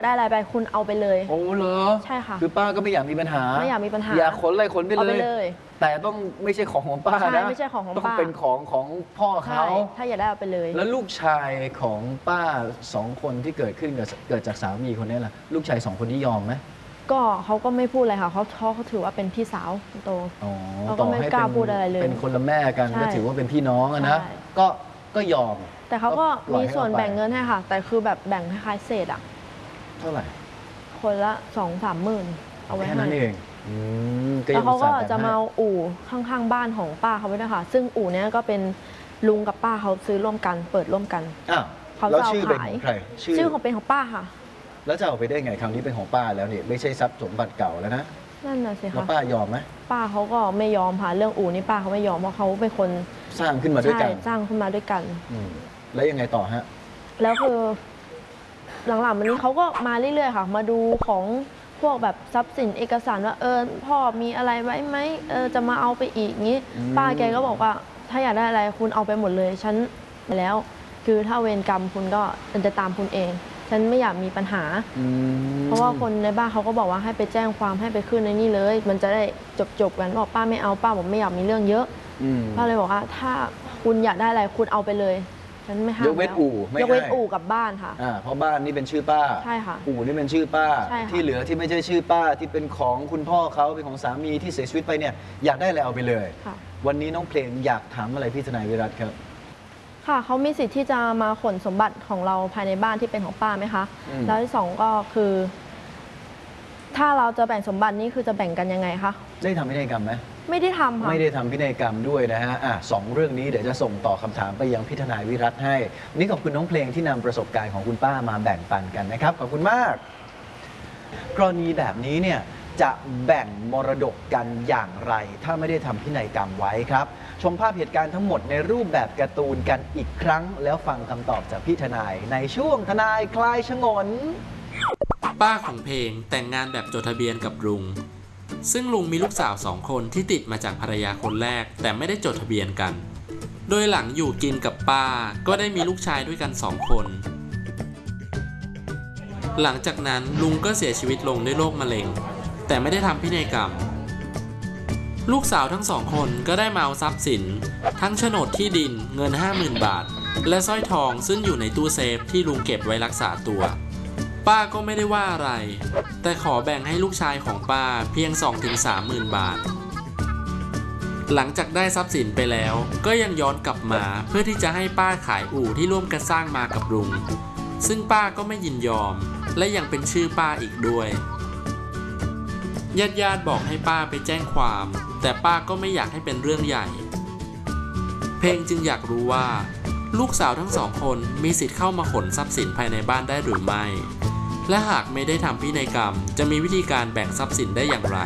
ได้อะไรไปคุณเอาไปเลยโอ้เหรอใช่ค่ะคือป้าก็ไม่อยากมีปัญหาอยากขนอะไรขนไปเลยแต่ต้องไม่ใช่ของป้านะไม่ใช่ของป้าต้องเป็นของพ่อเขาถ้าอยากได้เอาไปเลยแล้วลูกชายของป้า2 คนที่เกิดขึ้นเกิดจากสามีคนนี้ล่ะลูกชาย2 คนนี้ยอมไหมก็เขาก็ไม่พูดอะไรค่ะเขาถือว่าเป็นพี่สาวโตเขาก็ไม่กล้าพูดอะไรเลยเป็นคนละแม่กันก็ถือว่าเป็นพี่น้องนะก็ยอมแต่เขาก็มีส่วนแบ่งเงินให้ค่ะแต่คือแบบแบ่งคล้ายๆเศษอะเท่าไหร่คนละ2-3 หมื่นเอาไว้ให้แค่นั้นเองแล้วเขาก็จะมาอู่ข้างๆบ้านของป้าเขาไว้ด้วยค่ะซึ่งอู่นี้ก็เป็นลุงกับป้าเขาซื้อร่วมกันเปิดร่วมกันเขาจะเอาขายชื่อของเป็นของป้าค่ะแล้วจะเอาไปได้ไงคราวนี้เป็นของป้าแล้วนี่ไม่ใช่ทรัพย์สมบัติเก่าแล้วนะนั่นน่ะสิคะแล้วป้ายอมไหมป้าเขาก็ไม่ยอมค่ะเรื่องอู่นี่ป้าเขาไม่ยอมเพราะเขาเป็นคนสร้างขึ้นมาด้วยกันสร้างขึ้นมาด้วยกันแล้วยังไงต่อฮะแล้วคือหลังๆวันนี้เขาก็มาเรื่อยๆค่ะมาดูของพวกแบบทรัพย์สินเอกสารว่าพ่อมีอะไรไว้ไหมจะมาเอาไปอีกงี้ป้าแกก็บอกว่าถ้าอยากได้อะไรคุณเอาไปหมดเลยฉันไปแล้วคือถ้าเวรกรรมคุณก็จะตามคุณเองฉันไม่อยากมีปัญหาเพราะว่าคนในบ้านเขาก็บอกว่าให้ไปแจ้งความให้ไปขึ้นในนี่เลยมันจะได้จบกันบอกป้าไม่เอาป้าบอกไม่อยากมีเรื่องเยอะป้าเลยบอกว่าถ้าคุณอยากได้อะไรคุณเอาไปเลยฉันไม่ห้ามยกเว้นอู่ไม่ยกเว้นอู่กับบ้านค่ะเพราะบ้านนี่เป็นชื่อป้าใช่ค่ะอู่นี่เป็นชื่อป้าที่เหลือที่ไม่ใช่ชื่อป้าที่เป็นของคุณพ่อเขาเป็นของสามีที่เสียชีวิตไปเนี่ยอยากได้อะไรเอาไปเลยวันนี้น้องเพลงอยากถามอะไรพี่ทนายวิรัติครับค่ะเขามีสิทธิ์ที่จะมาขนสมบัติของเราภายในบ้านที่เป็นของป้าไหมคะแล้วที่2ก็คือถ้าเราจะแบ่งสมบัตินี่คือจะแบ่งกันยังไงคะได้ทำพินัยกรรมไหมไม่ได้ทำค่ะไม่ได้ทำพินัยกรรมด้วยนะฮะ2 เรื่องนี้เดี๋ยวจะส่งต่อคำถามไปยังพี่ทนายวิรัติให้นี่ขอบคุณน้องเพลงที่นำประสบการณ์ของคุณป้ามาแบ่งปันกันนะครับขอบคุณมากกรณีแบบนี้เนี่ยจะแบ่งมรดกกันอย่างไรถ้าไม่ได้ทำพินัยกรรมไว้ครับชมภาพเหตุการณ์ทั้งหมดในรูปแบบการ์ตูนกันอีกครั้งแล้วฟังคำตอบจากพี่ทนายในช่วงทนายคลายฉงนป้าของเพลงแต่งงานแบบจดทะเบียนกับลุงซึ่งลุงมีลูกสาว2 คนที่ติดมาจากภรรยาคนแรกแต่ไม่ได้จดทะเบียนกันโดยหลังอยู่กินกับป้าก็ได้มีลูกชายด้วยกัน2 คนหลังจากนั้นลุงก็เสียชีวิตลงด้วยโรคมะเร็งแต่ไม่ได้ทำพินัยกรรมลูกสาวทั้ง2 คนก็ได้มาเอาทรัพย์สินทั้งโฉนดที่ดินเงิน 50,000 บาทและสร้อยทองซึ่งอยู่ในตู้เซฟที่ลุงเก็บไว้รักษาตัวป้าก็ไม่ได้ว่าอะไรแต่ขอแบ่งให้ลูกชายของป้าเพียง 2-30,000 บาทหลังจากได้ทรัพย์สินไปแล้วก็ยังย้อนกลับมาเพื่อที่จะให้ป้าขายอู่ที่ร่วมกันสร้างมากับลุงซึ่งป้าก็ไม่ยินยอมและยังเป็นชื่อป้าอีกด้วยญาติบอกให้ป้าไปแจ้งความแต่ป้าก็ไม่อยากให้เป็นเรื่องใหญ่เพลงจึงอยากรู้ว่าลูกสาวทั้ง2 คนมีสิทธิ์เข้ามาขนทรัพย์สินภายในบ้านได้หรือไม่และหากไม่ได้ทำพินัยกรรมจะมีวิธีการแบ่งทรัพย์สินได้อย่างไร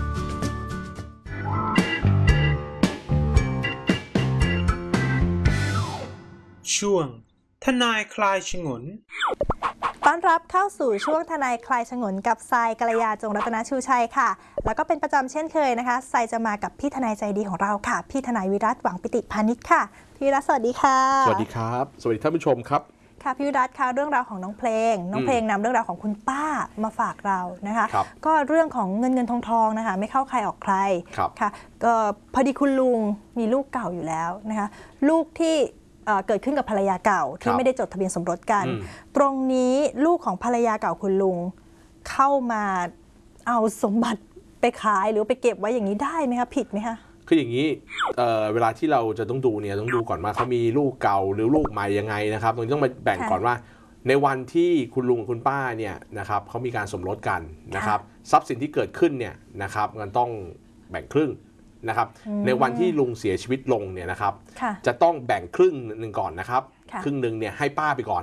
ช่วงทนายคลายฉงนต้อนรับเข้าสู่ช่วงทนายคลายฉงนกับทรายกัลยาจงรัตนชูชัยค่ะแล้วก็เป็นประจำเช่นเคยนะคะทรายจะมากับพี่ทนายใจดีของเราค่ะพี่ทนายวิรัติหวังปิติพานิชค่ะพี่วิรัติสวัสดีค่ะสวัสดีครับสวัสดีท่านผู้ชมครับค่ะพี่วิรัติค่ะเรื่องราวของน้องเพลงนำเรื่องราวของคุณป้ามาฝากเรานะคะก็เรื่องของเงินทองนะคะไม่เข้าใครออกใครค่ะก็พอดีคุณลุงมีลูกเก่าอยู่แล้วนะคะลูกที่เกิดขึ้นกับภรรยาเก่าที่ไม่ได้จดทะเบียนสมรสกันตรงนี้ลูกของภรรยาเก่าคุณลุงเข้ามาเอาสมบัติไปขายหรือไปเก็บไว้อย่างนี้ได้ไหมคะผิดไหมคะคืออย่างนี้เวลาที่เราจะต้องดูเนี่ยต้องดูก่อนว่าเขามีลูกเก่าหรือลูกใหม่ยังไงนะครับตรงนี้ต้องมาแบ่งก่อนว่าในวันที่คุณลุงคุณป้าเนี่ยนะครับเขามีการสมรสกันนะครับทรัพย์สินที่เกิดขึ้นเนี่ยนะครับมันต้องแบ่งครึ่งนะครับในวันที่ลุงเสียชีวิตลงเนี่ยนะครับจะต้องแบ่งครึ่งหนึ่งก่อนนะครับครึ่งหนึ่งเนี่ยให้ป้าไปก่อน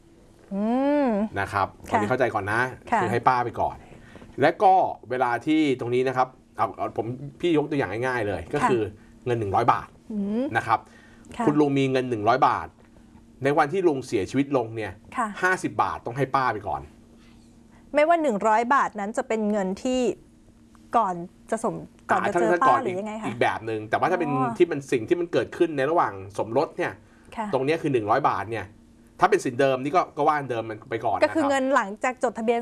นะครับตอนนี้เข้าใจก่อนนะคือให้ป้าไปก่อนและก็เวลาที่ตรงนี้นะครับผมพี่ยกตัวอย่างง่ายๆเลยก็คือเงิน100 บาทนะครับคุณลุงมีเงิน100 บาทในวันที่ลุงเสียชีวิตลงเนี่ย50 บาทต้องให้ป้าไปก่อนไม่ว่า100 บาทนั้นจะเป็นเงินที่ก่อนจะเจอป้าหรือยังไงคะอีกแบบหนึ่งแต่ว่าถ้าเป็นที่มันสิ่งที่มันเกิดขึ้นในระหว่างสมรสเนี่ยตรงนี้คือ100 บาทเนี่ยถ้าเป็นสินเดิมนี่ก็ว่าเดิมมันไปก่อนก็คือเงินหลังจากจดทะเบียน